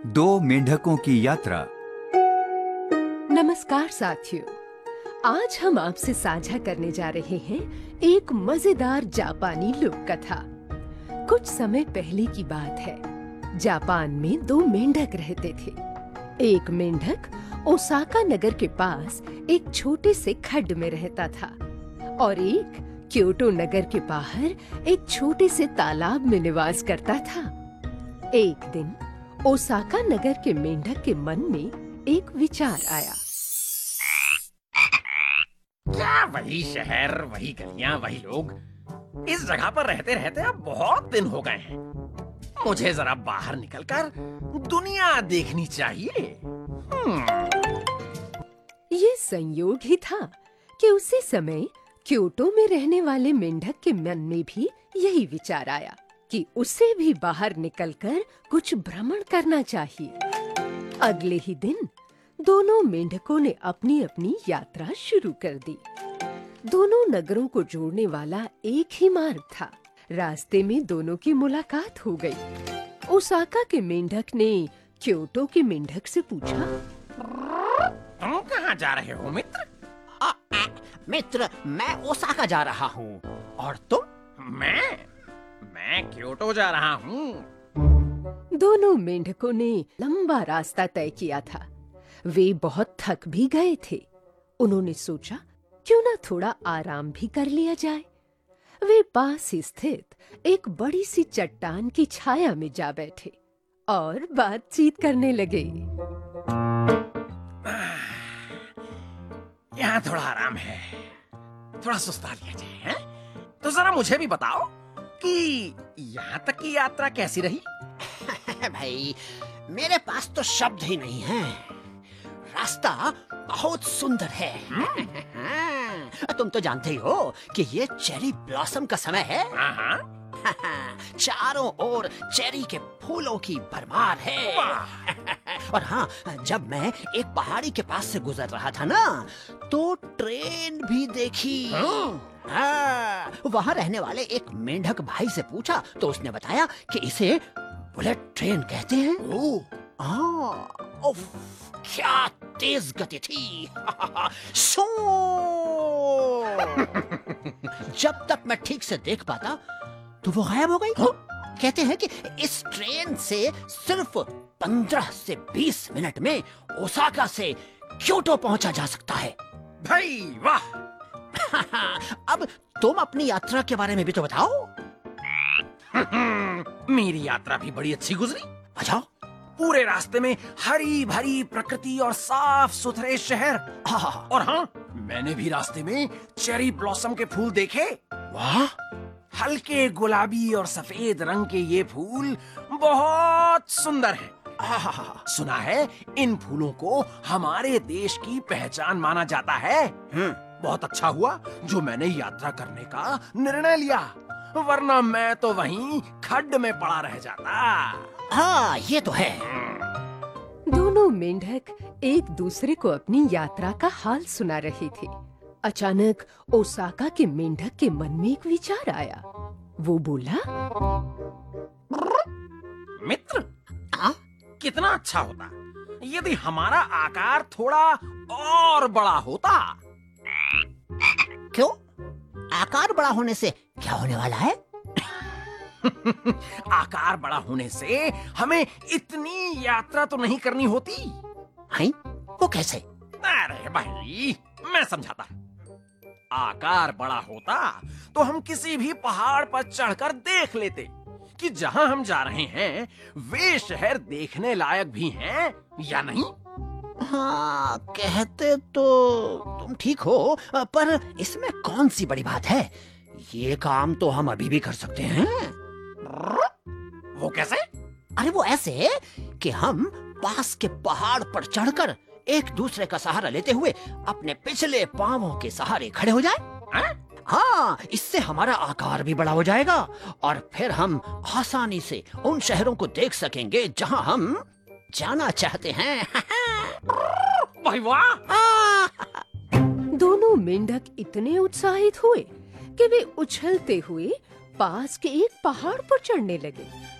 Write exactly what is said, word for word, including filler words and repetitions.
दो मेंढकों की यात्रा। नमस्कार साथियों, आज हम आपसे साझा करने जा रहे हैं एक मजेदार जापानी लोक कथा। कुछ समय पहले की बात है। जापान में दो मेंढक रहते थे। एक मेंढक ओसाका नगर के पास एक छोटे से खड्ड में रहता था और एक क्योटो नगर के बाहर एक छोटे से तालाब में निवास करता था। एक दिन ओसाका नगर के मेंढक के मन में एक विचार आया। क्या वही शहर, वही गलियां, वही लोग। इस जगह पर रहते रहते अब बहुत दिन हो गए हैं। मुझे जरा बाहर निकलकर दुनिया देखनी चाहिए। ये संयोग ही था कि उसी समय क्योटो में रहने वाले मेंढक के मन में भी यही विचार आया कि उसे भी बाहर निकलकर कुछ भ्रमण करना चाहिए। अगले ही दिन दोनों मेंढकों ने अपनी अपनी यात्रा शुरू कर दी। दोनों नगरों को जोड़ने वाला एक ही मार्ग था। रास्ते में दोनों की मुलाकात हो गई। ओसाका के मेंढक ने क्योटो के मेंढक से पूछा, तुम कहाँ जा रहे हो मित्र? आ, आ, मित्र, मैं ओसाका जा रहा हूँ। और तुम? मैं मैं क्योटो जा रहा हूँ। दोनों मेंढकों ने लंबा रास्ता तय किया था। वे बहुत थक भी गए थे। उन्होंने सोचा क्यों ना थोड़ा आराम भी कर लिया जाए। वे पास ही स्थित एक बड़ी सी चट्टान की छाया में जा बैठे और बातचीत करने लगे। यहाँ थोड़ा आराम है, थोड़ा सुस्ता लिया जाए, हैं? तो जरा मुझे भी बताओ कि यहाँ तक की यात्रा कैसी रही? भाई, मेरे पास तो शब्द ही नहीं है। रास्ता बहुत सुंदर है। तुम तो जानते ही हो कि ये चेरी ब्लॉसम का समय है। चारों ओर चेरी के फूलों की भरमार है। और हाँ, जब मैं एक पहाड़ी के पास से गुजर रहा था ना, तो ट्रेन भी देखी। हाँ, वहाँ रहने वाले एक मेंढक भाई से पूछा तो उसने बताया कि इसे बुलेट ट्रेन कहते हैं। ओह, हाँ, उफ, क्या तेज गति थी। शू! जब तक मैं ठीक से देख पाता तो वो गायब हो गई। कहते हैं कि इस ट्रेन से सिर्फ पंद्रह से बीस मिनट में ओसाका से क्योटो पहुंचा जा सकता है। भाई वाह! अब तुम अपनी यात्रा के बारे में भी तो बताओ। मेरी यात्रा भी बड़ी अच्छी गुजरी। अच्छा? पूरे रास्ते में हरी भरी प्रकृति और साफ सुथरे शहर। और हाँ, मैंने भी रास्ते में चेरी ब्लॉसम के फूल देखे। वाह! हल्के गुलाबी और सफेद रंग के ये फूल बहुत सुंदर हैं। सुना है इन फूलों को हमारे देश की पहचान माना जाता है। बहुत अच्छा हुआ जो मैंने यात्रा करने का निर्णय लिया, वरना मैं तो वहीं खड्ड में पड़ा रह जाता। हाँ, ये तो है। दोनों मेंढक एक दूसरे को अपनी यात्रा का हाल सुना रहे थे। अचानक ओसाका के मेंढक के मन में एक विचार आया। वो बोला, मित्र, आ? कितना अच्छा होता यदि हमारा आकार थोड़ा और बड़ा होता। क्यों? आकार बड़ा होने से क्या होने वाला है? आकार बड़ा होने से हमें इतनी यात्रा तो नहीं करनी होती। हैं? वो कैसे? अरे भाई, मैं समझाता। आकार बड़ा होता तो हम किसी भी पहाड़ पर चढ़कर देख लेते कि जहां हम जा रहे हैं वे शहर देखने लायक भी हैं या नहीं। हाँ, कहते तो तुम ठीक हो, पर इसमें कौन सी बड़ी बात है? ये काम तो हम अभी भी कर सकते हैं। वो कैसे? अरे वो ऐसे कि हम पास के पहाड़ पर चढ़कर एक दूसरे का सहारा लेते हुए अपने पिछले पांवों के सहारे खड़े हो जाए। हाँ, इससे हमारा आकार भी बड़ा हो जाएगा और फिर हम आसानी से उन शहरों को देख सकेंगे जहां हम जाना चाहते हैं। भाई वाह! दोनों मेंढक इतने उत्साहित हुए कि वे उछलते हुए पास के एक पहाड़ पर चढ़ने लगे।